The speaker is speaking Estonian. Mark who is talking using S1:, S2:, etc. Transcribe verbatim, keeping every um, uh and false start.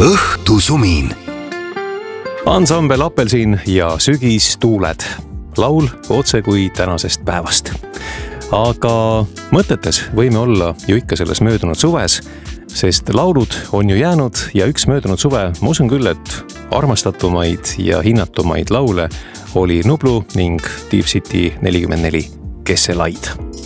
S1: õhtusumin. Ansambel Apelsin ja Sügistuuled. Laul otse kui tänasest päevast. Aga mõtetes võime olla ju ikka selles möödunud suves, sest laulud on ju jäänud ja üks möödunud suve, ma usun küll, et armastatumaid ja hinnatumaid laule oli Nublu ning Deep City nelikümmend neli Kesselaid.